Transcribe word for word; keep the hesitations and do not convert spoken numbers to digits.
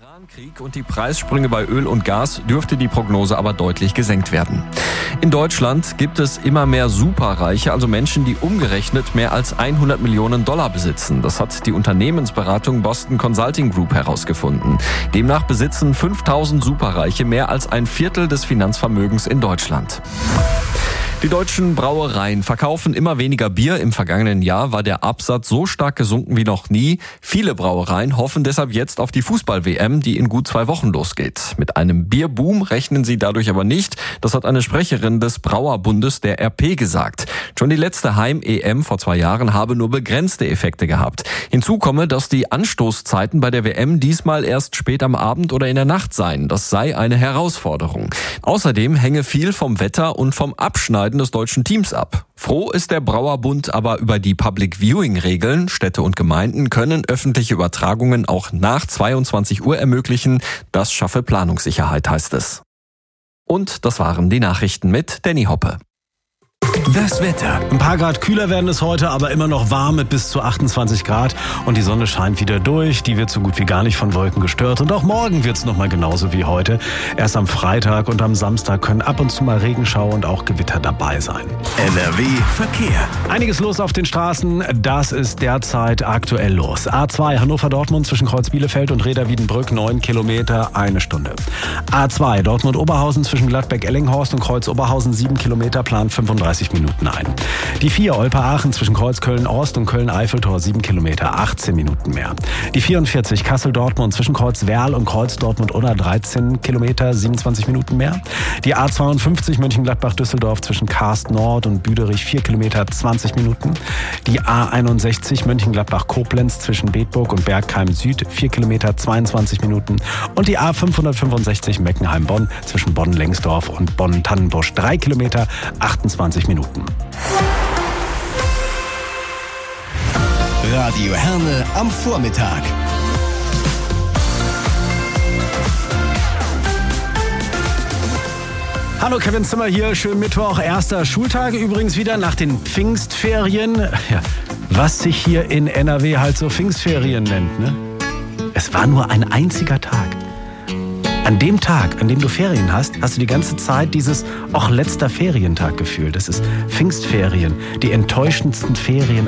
Iran-Krieg und die Preissprünge bei Öl und Gas dürfte die Prognose aber deutlich gesenkt werden. In Deutschland gibt es immer mehr Superreiche, also Menschen, die umgerechnet mehr als hundert Millionen Dollar besitzen. Das hat die Unternehmensberatung Boston Consulting Group herausgefunden. Demnach besitzen fünftausend Superreiche mehr als ein Viertel des Finanzvermögens in Deutschland. Die deutschen Brauereien verkaufen immer weniger Bier. Im vergangenen Jahr war der Absatz so stark gesunken wie noch nie. Viele Brauereien hoffen deshalb jetzt auf die Fußball-W M, die in gut zwei Wochen losgeht. Mit einem Bierboom rechnen sie dadurch aber nicht. Das hat eine Sprecherin des Brauerbundes der R P gesagt. Schon die letzte Heim-E M vor zwei Jahren habe nur begrenzte Effekte gehabt. Hinzu komme, dass die Anstoßzeiten bei der W M diesmal erst spät am Abend oder in der Nacht seien. Das sei eine Herausforderung. Außerdem hänge viel vom Wetter und vom Abschneiden des deutschen Teams ab. Froh ist der Brauerbund aber über die Public-Viewing-Regeln. Städte und Gemeinden können öffentliche Übertragungen auch nach zweiundzwanzig Uhr ermöglichen. Das schaffe Planungssicherheit, heißt es. Und das waren die Nachrichten mit Danny Hoppe. Das Wetter. Ein paar Grad kühler werden es heute, aber immer noch warm mit bis zu achtundzwanzig Grad. Und die Sonne scheint wieder durch. Die wird so gut wie gar nicht von Wolken gestört. Und auch morgen wird es nochmal genauso wie heute. Erst am Freitag und am Samstag können ab und zu mal Regenschauer und auch Gewitter dabei sein. N R W Verkehr. Einiges los auf den Straßen. Das ist derzeit aktuell los. A zwei Hannover-Dortmund zwischen Kreuz Bielefeld und Reda-Wiedenbrück, neun Kilometer, eine Stunde. A zwei Dortmund-Oberhausen zwischen Gladbeck-Ellinghorst und Kreuz-Oberhausen, sieben Kilometer, plant fünfunddreißig Minuten ein. Die vier Olpe-Aachen zwischen Kreuz Köln-Ost und Köln-Eiffeltor, sieben Kilometer, achtzehn Minuten mehr. Die vierundvierzig Kassel-Dortmund zwischen Kreuz Werl und Kreuz Dortmund-Unna, dreizehn Kilometer, siebenundzwanzig Minuten mehr. Die A zweiundfünfzig Mönchengladbach-Düsseldorf zwischen Karst Nord und Büderich, vier Kilometer, zwanzig Minuten. Die A einundsechzig Mönchengladbach-Koblenz zwischen Bedburg und Bergheim Süd, vier Kilometer, zweiundzwanzig Minuten. Und die A fünfhundertfünfundsechzig Meckenheim-Bonn zwischen Bonn-Lengsdorf und Bonn-Tannenbusch, drei Kilometer, achtundzwanzig Minuten. Radio Herne am Vormittag. Hallo, Kevin Zimmer hier, schönen Mittwoch, erster Schultag übrigens wieder nach den Pfingstferien. Ja, was sich hier in N R W halt so Pfingstferien nennt, ne? Es war nur ein einziger Tag. An dem Tag, an dem du Ferien hast, hast du die ganze Zeit dieses auch letzter Ferientag gefühlt. Das ist Pfingstferien, die enttäuschendsten Ferien